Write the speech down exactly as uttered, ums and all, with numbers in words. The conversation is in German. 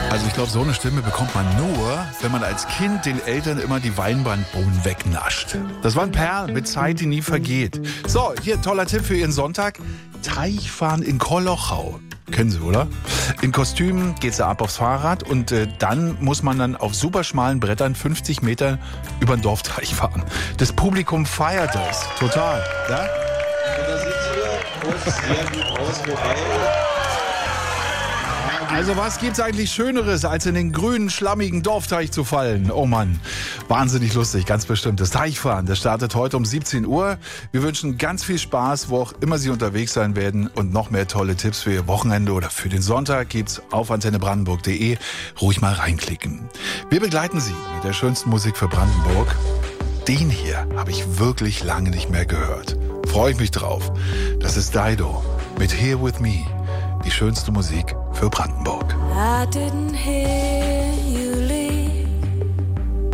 Also ich glaube, so eine Stimme bekommt man nur, wenn man als Kind den Eltern immer die Weinbrandbohnen wegnascht. Das war ein Perl mit Zeit, die nie vergeht. So, hier toller Tipp für Ihren Sonntag. Teichfahren in Kolochau. Kennen Sie, oder? In Kostümen geht's da ab aufs Fahrrad und äh, dann muss man dann auf superschmalen Brettern fünfzig Meter über den Dorfteich fahren. Das Publikum feiert das. Total. Ja? Und da sieht ihr sehr gut aus, wobei... Also was gibt's eigentlich Schöneres, als in den grünen, schlammigen Dorfteich zu fallen? Oh Mann, wahnsinnig lustig, ganz bestimmt. Das Teichfahren, das startet heute um siebzehn Uhr. Wir wünschen ganz viel Spaß, wo auch immer Sie unterwegs sein werden. Und noch mehr tolle Tipps für Ihr Wochenende oder für den Sonntag gibt's auf antenne brandenburg punkt de. Ruhig mal reinklicken. Wir begleiten Sie mit der schönsten Musik für Brandenburg. Den hier habe ich wirklich lange nicht mehr gehört. Freue ich mich drauf. Das ist Dido mit Here With Me. Die schönste Musik für Brandenburg. I didn't hear